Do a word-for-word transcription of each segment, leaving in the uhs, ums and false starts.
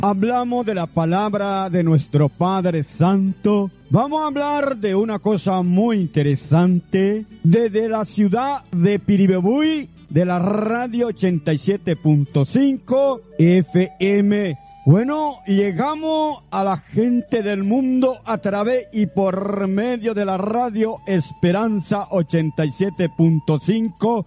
hablamos de la palabra de nuestro Padre Santo, vamos a hablar de una cosa muy interesante desde la ciudad de Piribebuy, de la radio ochenta y siete punto cinco F M. Bueno, llegamos a la gente del mundo a través y por medio de la radio Esperanza ochenta y siete punto cinco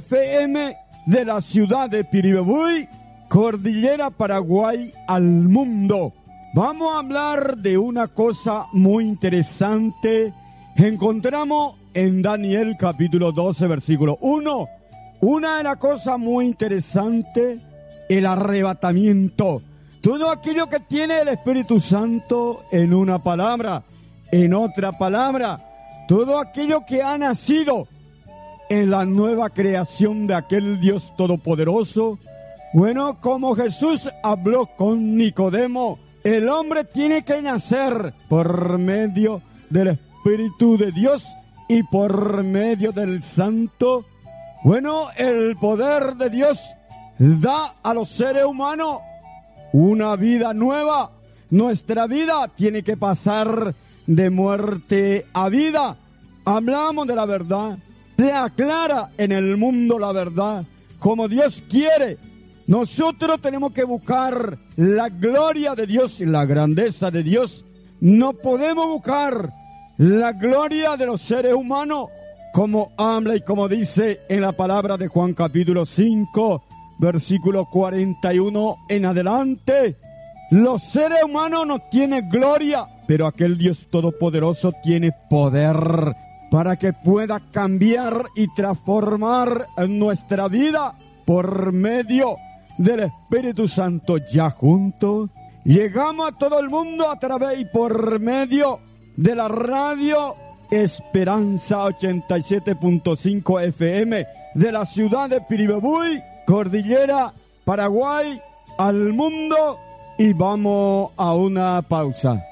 F M de la ciudad de Piribebuy, Cordillera Paraguay, al mundo. Vamos a hablar de una cosa muy interesante. Encontramos en Daniel capítulo doce versículo uno. Una de las cosas muy interesantes, el arrebatamiento. Todo aquello que tiene el Espíritu Santo en una palabra, en otra palabra, todo aquello que ha nacido en la nueva creación de aquel Dios todopoderoso. Bueno, como Jesús habló con Nicodemo, el hombre tiene que nacer por medio del Espíritu de Dios y por medio del Santo. Bueno, el poder de Dios da a los seres humanos una vida nueva. Nuestra vida tiene que pasar de muerte a vida. Hablamos de la verdad. Se aclara en el mundo la verdad como Dios quiere. Nosotros tenemos que buscar la gloria de Dios y la grandeza de Dios. No podemos buscar la gloria de los seres humanos, como habla y como dice en la palabra de Juan capítulo cinco, versículo cuarenta y uno en adelante. Los seres humanos no tienen gloria, pero aquel Dios todopoderoso tiene poder para que pueda cambiar y transformar nuestra vida por medio del Espíritu Santo. Ya juntos llegamos a todo el mundo a través y por medio de la radio Esperanza ochenta y siete punto cinco F M de la ciudad de Piribebuy, Cordillera Paraguay, al mundo. Y vamos a una pausa.